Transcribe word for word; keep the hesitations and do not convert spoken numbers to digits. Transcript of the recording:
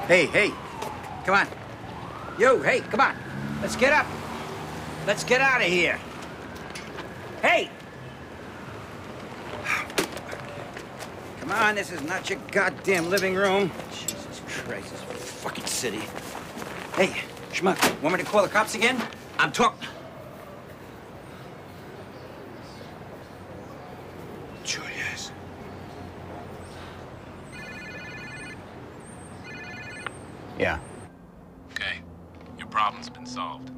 Hey, hey, come on. You, hey, come on. Let's get up. Let's get out of here. Hey! Come on, this is not your goddamn living room. Jesus Christ, this fucking city. Hey, Schmuck, want me to call the cops again? I'm talking... Julius. Yeah. Okay, your problem's been solved.